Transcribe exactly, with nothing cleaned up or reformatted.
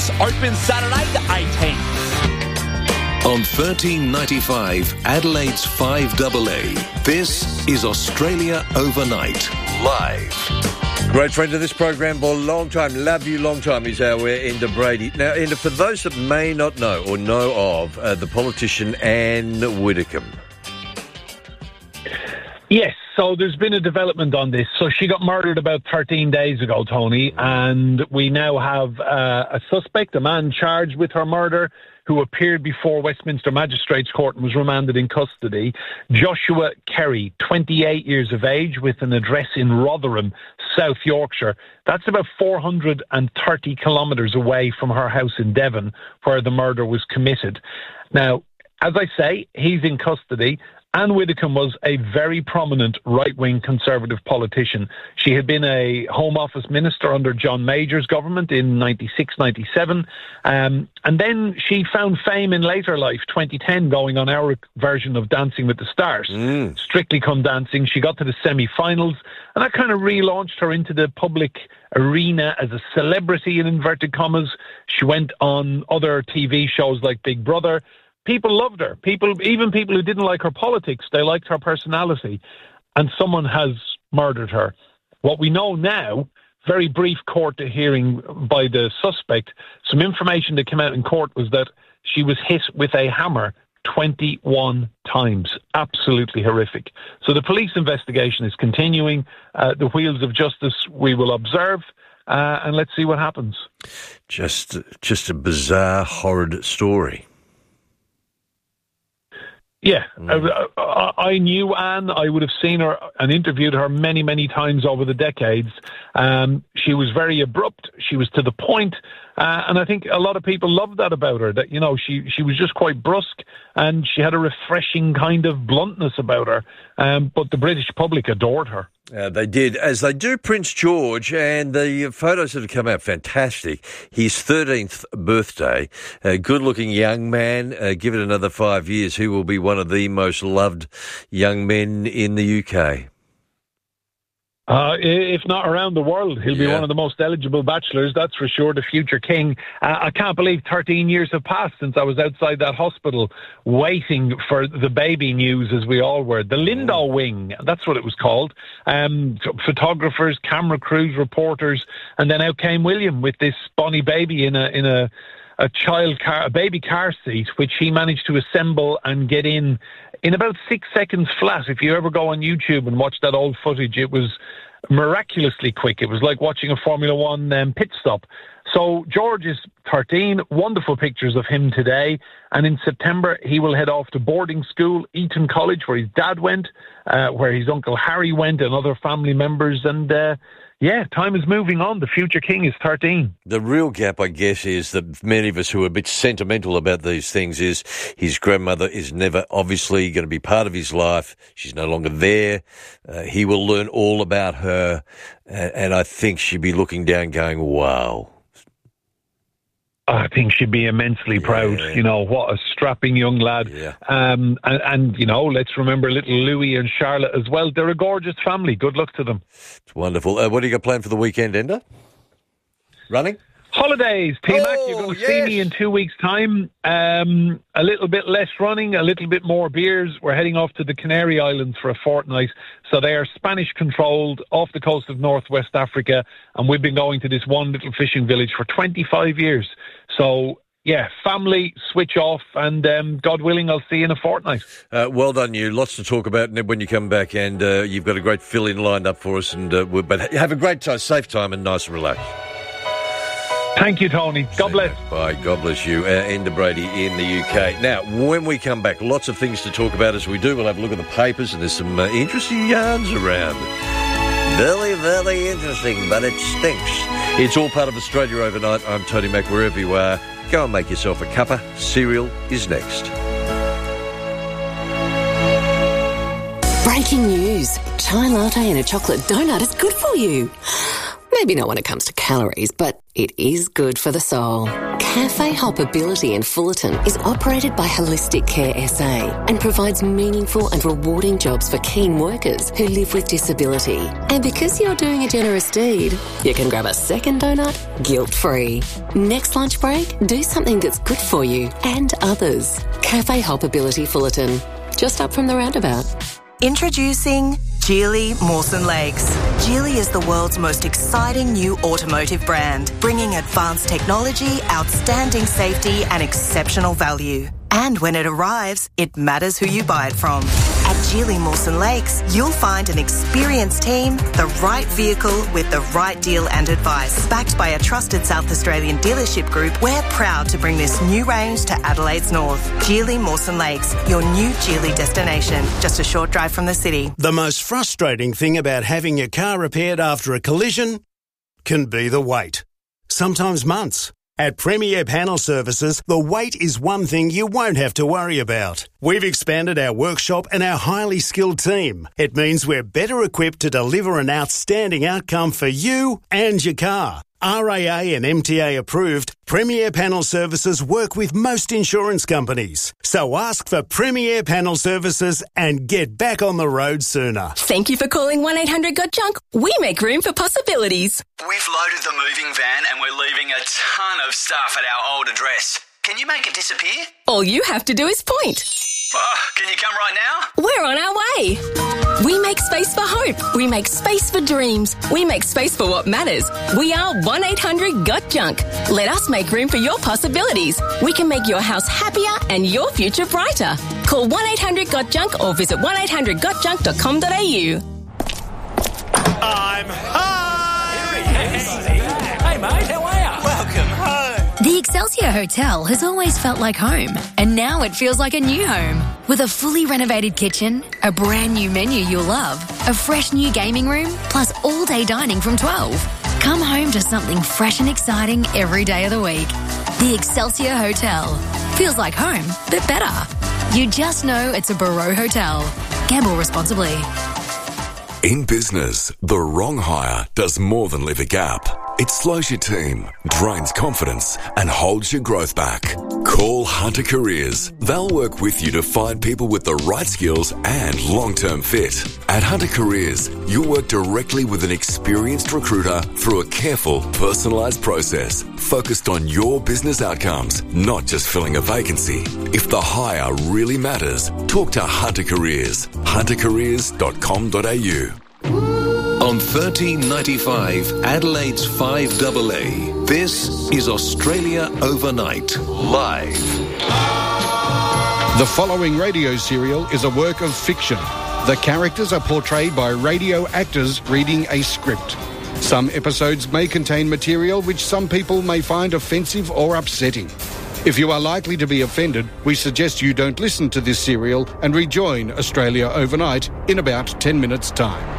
Tennis. Open Saturday the eighteenth. On thirteen ninety-five, Adelaide's five A A, this is Australia Overnight, live. Great friend of this program for a long time. Love you long time is our Enda Brady. Now, Enda, for those that may not know or know of uh, the politician Anne Widdecombe. Yes, so there's been a development on this. So she got murdered about thirteen days ago, Tony, and we now have uh, a suspect, a man charged with her murder, who appeared before Westminster Magistrates Court and was remanded in custody. Joshua Kerry, twenty-eight years of age, with an address in Rotherham, South Yorkshire. That's about four hundred thirty kilometres away from her house in Devon, where the murder was committed. Now, as I say, he's in custody. Anne Widdecombe was a very prominent right-wing Conservative politician. She had been a Home Office minister under John Major's government in ninety-six ninety-seven. Um, and then she found fame in later life, twenty ten, going on our version of Dancing with the Stars. Mm. Strictly Come Dancing. She got to the semi-finals, and that kind of relaunched her into the public arena as a celebrity, in inverted commas. She went on other T V shows like Big Brother. People loved her. People, even people who didn't like her politics, they liked her personality. And someone has murdered her. What we know now, very brief court hearing by the suspect, some information that came out in court was that she was hit with a hammer twenty-one times. Absolutely horrific. So the police investigation is continuing. Uh, the wheels of justice we will observe. Uh, and let's see what happens. Just, just a bizarre, horrid story. Yeah, mm. I, I knew Anne. I would have seen her and interviewed her many, many times over the decades. Um, she was very abrupt. She was to the point. Uh, and I think a lot of people loved that about her, that, you know, she, she was just quite brusque and she had a refreshing kind of bluntness about her. Um, but the British public adored her. Uh, they did, as they do Prince George, and the photos that have come out, fantastic. His thirteenth birthday, a good-looking young man. Uh, give it another five years, he will be one of the most loved young men in the U K. Uh, if not around the world, he'll yeah. be one of the most eligible bachelors, that's for sure, the future king. Uh, I can't believe thirteen years have passed since I was outside that hospital waiting for the baby news, as we all were. The Lindow Wing, that's what it was called. Um, photographers, camera crews, reporters, and then out came William with this bonny baby in a in a, a child car, a baby car seat, which he managed to assemble and get in in about six seconds flat. If you ever go on YouTube and watch that old footage, it was miraculously quick. It was like watching a Formula One um, pit stop. So George is thirteen, wonderful pictures of him today. And in September, he will head off to boarding school, Eton College, where his dad went, uh, where his Uncle Harry went and other family members. And uh, yeah, time is moving on. The future king is thirteen. The real gap, I guess, is that many of us who are a bit sentimental about these things is his grandmother is never obviously going to be part of his life. She's no longer there. Uh, he will learn all about her. And, and I think she'd be looking down going, wow. I think she'd be immensely yeah. proud. You know, what a strapping young lad. Yeah. Um, and, and, you know, let's remember little Louis and Charlotte as well. They're a gorgeous family. Good luck to them. It's wonderful. Uh, what do you got planned for the weekend, Enda? Running? Holidays, T-Mac. Oh, You're going to yes. see me in two weeks' time. Um, a little bit less running, a little bit more beers. We're heading off to the Canary Islands for a fortnight. So they are Spanish-controlled off the coast of northwest Africa. And we've been going to this one little fishing village for twenty-five years. So, yeah, family, switch off, and um, God willing, I'll see you in a fortnight. Uh, well done, you. Lots to talk about when you come back, and uh, you've got a great fill-in lined up for us. And uh, we'll, but have a great time, safe time, and nice and relaxed. Thank you, Tony. God bless. Bye. God bless you. Uh, Enda Brady in the U K. Now, when we come back, lots of things to talk about as we do. We'll have a look at the papers, and there's some uh, interesting yarns around. Very, very interesting, but it stinks. It's all part of Australia Overnight. I'm Tony Mack, wherever you are. Go and make yourself a cuppa. Cereal is next. Breaking news. Chai latte and a chocolate donut is good for you. Maybe not when it comes to calories, but it is good for the soul. Cafe Hopability in Fullerton is operated by Holistic Care S A and provides meaningful and rewarding jobs for keen workers who live with disability. And because you're doing a generous deed, you can grab a second donut guilt-free. Next lunch break, do something that's good for you and others. Cafe Hopability Fullerton, just up from the roundabout. Introducing Geely Mawson Lakes. Geely is the world's most exciting new automotive brand, bringing advanced technology, outstanding safety and exceptional value. And when it arrives, it matters who you buy it from. At Geely Mawson Lakes, you'll find an experienced team, the right vehicle with the right deal and advice. Backed by a trusted South Australian dealership group, we're proud to bring this new range to Adelaide's north. Geely Mawson Lakes, your new Geely destination, just a short drive from the city. The most frustrating thing about having your car repaired after a collision can be the wait. Sometimes months. At Premier Panel Services, the wait is one thing you won't have to worry about. We've expanded our workshop and our highly skilled team. It means we're better equipped to deliver an outstanding outcome for you and your car. R A A and M T A approved, Premier Panel Services work with most insurance companies. So ask for Premier Panel Services and get back on the road sooner. Thank you for calling one eight hundred got junk. We make room for possibilities. We've loaded the moving van and we're leaving a ton of stuff at our old address. Can you make it disappear? All you have to do is point. Oh, can you come right now? We're on our way. We make space for hope. We make space for dreams. We make space for what matters. We are one eight hundred got junk. Let us make room for your possibilities. We can make your house happier and your future brighter. Call one eight hundred got junk or visit one eight hundred got junk dot com dot a u. I'm home! Hey, mate, how are you? Welcome home! The Excelsior Hotel has always felt like home, and now it feels like a new home. With a fully renovated kitchen, a brand new menu you'll love, a fresh new gaming room, plus all-day dining from twelve. Come home to something fresh and exciting every day of the week. The Excelsior Hotel. Feels like home, but better. You just know it's a Barreau Hotel. Gamble responsibly. In business, the wrong hire does more than leave a gap. It slows your team, drains confidence, and holds your growth back. Call Hunter Careers. They'll work with you to find people with the right skills and long-term fit. At Hunter Careers, you'll work directly with an experienced recruiter through a careful, personalised process focused on your business outcomes, not just filling a vacancy. If the hire really matters, talk to Hunter Careers. hunter careers dot com dot a u. On thirteen ninety-five, Adelaide's five A A, this is Australia Overnight, live. The following radio serial is a work of fiction. The characters are portrayed by radio actors reading a script. Some episodes may contain material which some people may find offensive or upsetting. If you are likely to be offended, we suggest you don't listen to this serial and rejoin Australia Overnight in about ten minutes' time.